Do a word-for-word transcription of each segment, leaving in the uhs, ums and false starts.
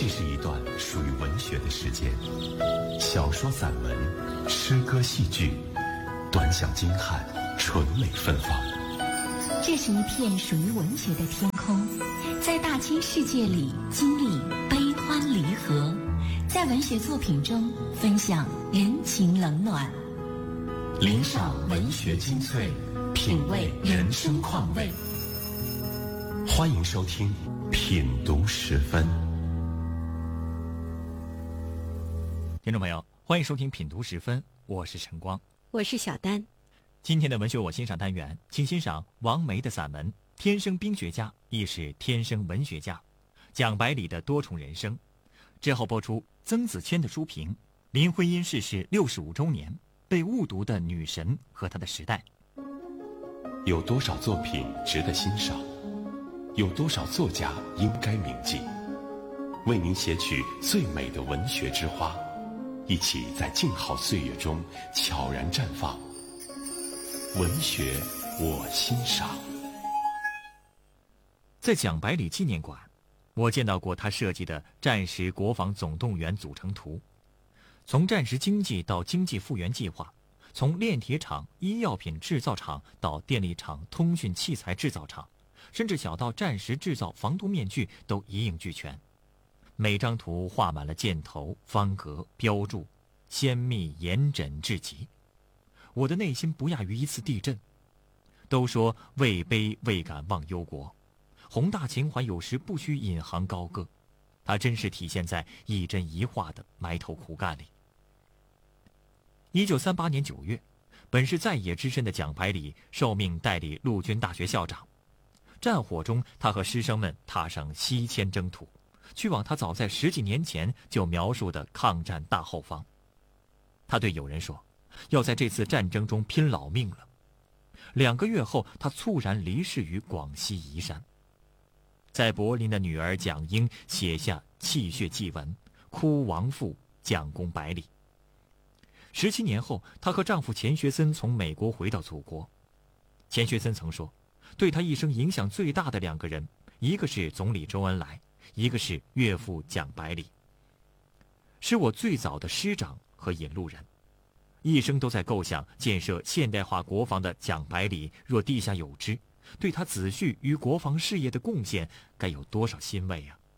这是一段属于文学的时间，小说、散文、诗歌、戏剧，短小精悍，纯美芬芳。 这是一片属于文学的天空，在大千世界里经历悲欢离合，在文学作品中分享人情冷暖， 聆赏文学精粹，品味人生况味。欢迎收听品读十分。 听众朋友，欢迎收听品读十分，我是晨光， 我是小丹。 今天的文学我欣赏单元，请欣赏王梅的散文《天生兵学家》，亦是天生文学家，蒋百里的多重人生。之后播出曾子谦的书评，林徽因逝世六十五周年，被误读的女神和她的时代。 有多少作品值得欣赏？有多少作家应该铭记？为您写取最美的文学之花，一起在静好岁月中悄然绽放。文学我欣赏。 在蒋百里纪念馆，我见到过他设计的战时国防总动员组成图，从战时经济到经济复原计划，从炼铁厂、医药品制造厂到电力厂、通讯器材制造厂，甚至小到战时制造防毒面具都一应俱全。每张图画满了箭头、方格、标注，鲜密严整至极。我的内心不亚于一次地震。都说位卑未敢忘忧国，宏大情怀有时不需引吭高歌，它真是体现在一针一画的埋头苦干里。一九三八年九月，本是在野之身的蒋百里受命代理陆军大学校长。战火中，他和师生们踏上西迁征途，去往他早在十几年前就描述的抗战大后方。他对友人说，要在这次战争中拼老命了。两个月后，他猝然离世于广西宜山。在柏林的女儿蒋英写下泣血祭文，哭亡父，蒋公百里。十七年后，她和丈夫钱学森从美国回到祖国。钱学森曾说，对他一生影响最大的两个人，一个是总理周恩来，一个是岳父蒋百里，是我最早的师长和引路人。一生都在构想建设现代化国防的蒋百里，若地下有知，对他子婿于国防事业的贡献该有多少欣慰啊！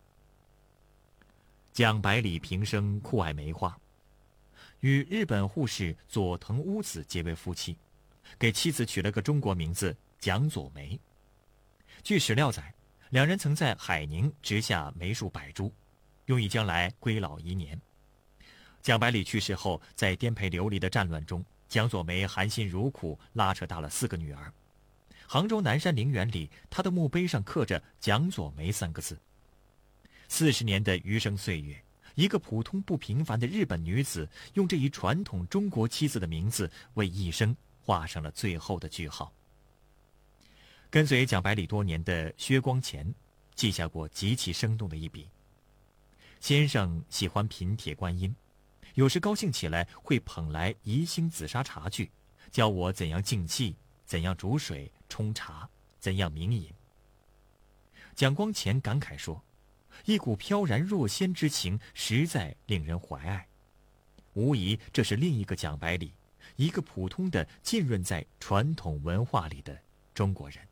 蒋百里平生酷爱梅花，与日本护士佐藤乌子结为夫妻，给妻子取了个中国名字蒋佐梅。据史料载，两人曾在海宁植下梅树百株，用以将来归老宜年。蒋百里去世后，在颠沛流离的战乱中，蒋佐梅含辛茹苦拉扯大了四个女儿。杭州南山陵园里，他的墓碑上刻着蒋佐梅三个字。四十年的余生岁月，一个普通不平凡的日本女子，用这一传统中国妻子的名字，为一生画上了最后的句号。跟随蒋百里多年的薛光前记下过极其生动的一笔。先生喜欢品铁观音，有时高兴起来会捧来宜兴紫砂茶具，教我怎样静气，怎样煮水冲茶，怎样明饮。蒋光前感慨说，一股飘然若仙之情，实在令人怀爱。无疑这是另一个蒋百里，一个普通的浸润在传统文化里的中国人。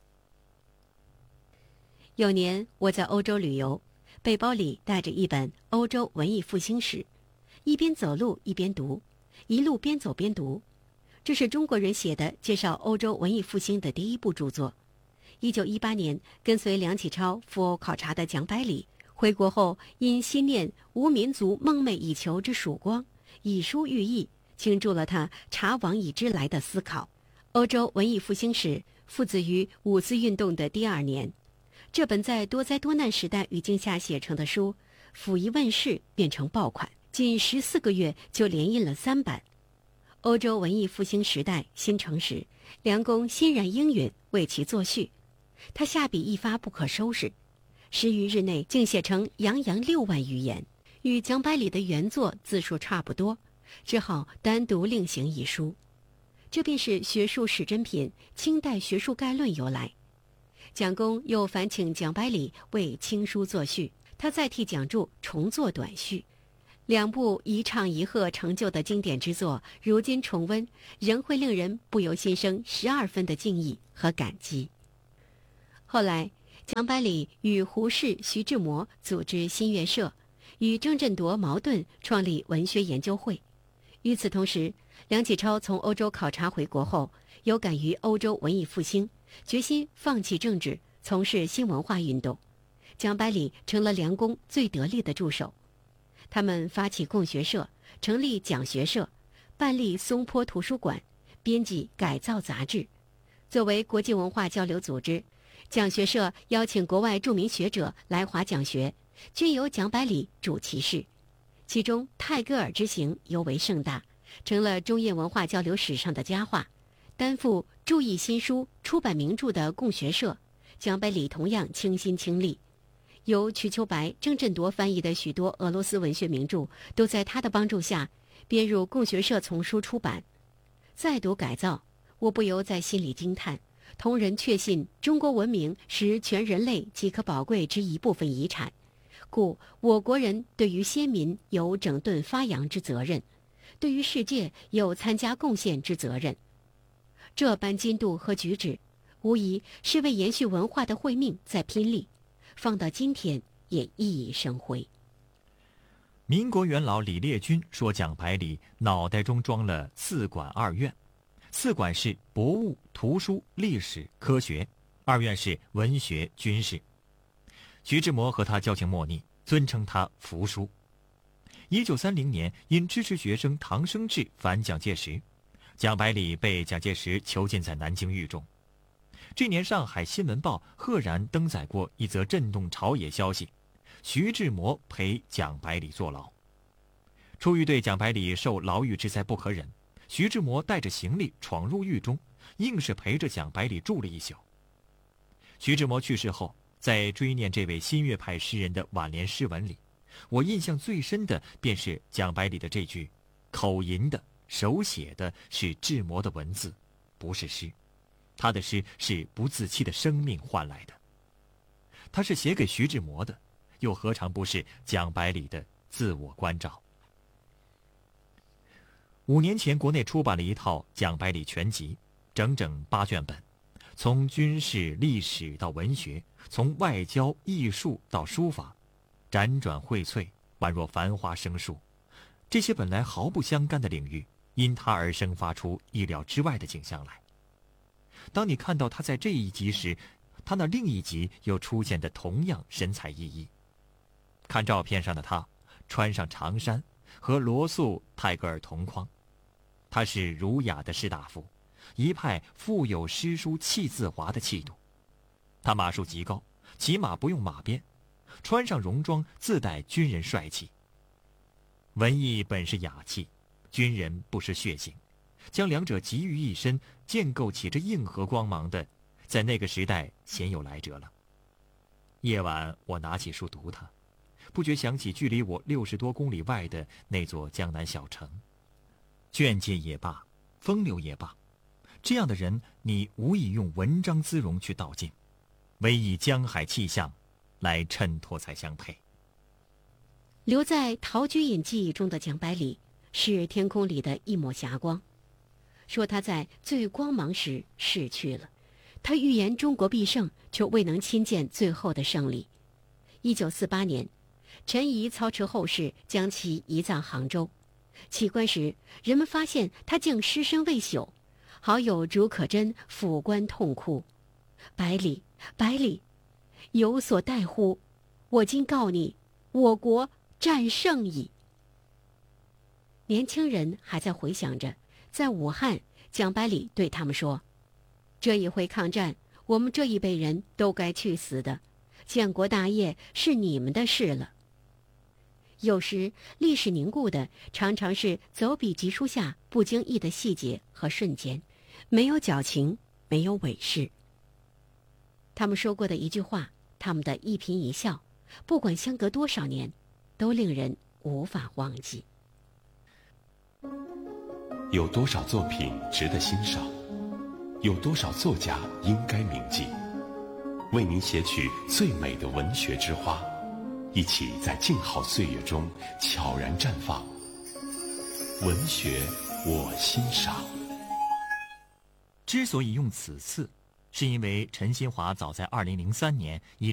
有年我在欧洲旅游，背包里带着一本《欧洲文艺复兴史》，一边走路一边读，一路边走边读。这是中国人写的介绍欧洲文艺复兴的第一部著作。一九一八年，跟随梁启超赴欧考察的蒋百里回国后，因心念无民族梦寐以求之曙光，以书寓意，倾注了他察往以知来的思考。《欧洲文艺复兴史》附子于五四运动的第二年。这本在多灾多难时代语境下写成的书，甫一问世变成爆款，仅十四个月就连印了三版。欧洲文艺复兴时代新成时，梁公欣然应允，为其作序。他下笔一发不可收拾，十余日内竟写成洋洋六万余言，与蒋百里的原作字数差不多，只好单独另行一书。这便是学术史珍品《清代学术概论》由来。蒋公又烦请蒋百里为清书作序， 他再替蒋柱重作短序。两部一唱一和成就的经典之作，如今重温，仍会令人不由心生十二分的敬意和感激。后来，蒋百里与胡适、徐志摩组织新月社，与郑振铎、茅盾创立文学研究会。与此同时，梁启超从欧洲考察回国后，有感于欧洲文艺复兴，决心放弃政治，从事新文化运动。蒋百里成了梁公最得力的助手。他们发起共学社，成立蒋学社，办立松坡图书馆，编辑改造杂志。作为国际文化交流组织，蒋学社邀请国外著名学者来华讲学，均由蒋百里主其事。其中泰戈尔之行尤为盛大，成了中印文化交流史上的佳话。担负注译新书、出版名著的共学社，蒋百里同样倾心倾力。由瞿秋白、郑振铎翻译的许多俄罗斯文学名著，都在他的帮助下编入共学社丛书出版。再读改造，我不由在心里惊叹：同人确信中国文明是全人类极可宝贵之一部分遗产，故我国人对于先民有整顿发扬之责任，对于世界有参加贡献之责任。这般进度和举止，无疑是为延续文化的慧命在拼力。放到今天也熠熠生辉。 民国元老李烈钧说，蒋百里脑袋中装了四馆二院，四馆是博物、图书、历史、科学，二院是文学、军事。徐志摩和他交情莫逆，尊称他福叔。一九三零年，因支持学生唐生智反蒋介石，蒋百里被蒋介石囚禁在南京狱中。这年上海新闻报赫然登载过一则震动朝野消息，徐志摩陪蒋百里坐牢。出于对蒋百里受牢狱之灾不可忍，徐志摩带着行李闯入狱中，硬是陪着蒋百里住了一宿。徐志摩去世后，在追念这位新月派诗人的挽联诗文里，我印象最深的便是蒋百里的这句：口吟的、手写的是志摩的文字，不是诗。他的诗是不自欺的生命换来的，他是写给徐志摩的，又何尝不是蒋百里的自我关照？五年前，国内出版了一套蒋百里全集，整整八卷本，从军事、历史到文学，从外交、艺术到书法，辗转荟萃，宛若繁花生树。这些本来毫不相干的领域，因他而生发出意料之外的景象来。当你看到他在这一集时，他那另一集又出现的同样神采奕奕。看照片上的他，穿上长衫，和罗素、泰戈尔同框。他是儒雅的士大夫，一派富有诗书气自华的气度。他马术极高，骑马不用马鞭，穿上戎装自带军人帅气。文艺本是雅气，军人不失血性，将两者集于一身，建构起这硬核光芒的，在那个时代鲜有来者了。夜晚我拿起书读它，不觉想起距离我六十多公里外的那座江南小城。卷界也罢，风流也罢，这样的人你无以用文章姿容去道尽，唯以江海气象来衬托才相配。 留在《陶居隐记忆》中的蒋百里是天空里的一抹霞光，说他在最光芒时逝去了。他预言中国必胜，却未能亲见最后的胜利。一九四八年，陈仪操持后事，将其移葬杭州。起棺时，人们发现他竟尸身未朽，好友竺可桢抚棺痛哭：“百里，百里，有所待乎？我今告你，我国战胜矣。”年轻人还在回想着，在武汉，蒋百里对他们说：“这一回抗战，我们这一辈人都该去死的，建国大业是你们的事了。”有时历史凝固的常常是走笔疾书下不经意的细节和瞬间，没有矫情，没有伪饰。他们说过的一句话，他们的一颦一笑，不管相隔多少年，都令人无法忘记。 有多少作品值得欣赏？有多少作家应该铭记？为您写取最美的文学之花，一一起在静好岁月中悄然绽放。文学我欣赏。 之所以用此次，是因为陈新华早在二零零三年以